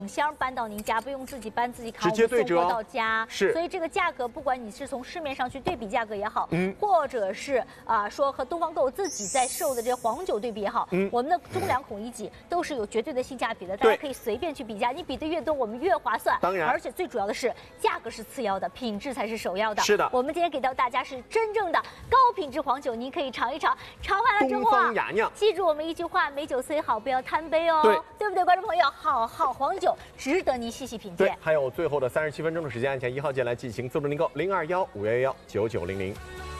箱搬到您家，不用自己搬自己扛， 直接对折送货到家。 是， 所以这个价格，不管你是从市面上去对比价格也好，或者是说和东方购自己在售的这些黄酒对比也好，我们的中粮孔乙己都是有绝对的性价比的，大家可以随便去比价，你比的越多，我们越划算。 当然， 而且最主要的是价格是次要的，品质才是首要的。 是的， 我们今天给到大家是真正的高品质黄酒，您可以尝一尝，尝完了之后东方雅酿， 记住我们一句话：美酒虽好，不要贪杯哦，对不对，观众朋友？好黄酒值得您细细品鉴。 对，还有最后的37分钟的时间，按下1号键来进行自助订购，021-511-9900。